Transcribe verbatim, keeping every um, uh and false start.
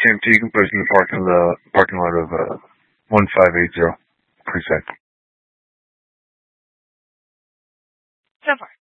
M T, you can put us in the parking lot, parking lot of uh, one five eight zero. Creekside. So far.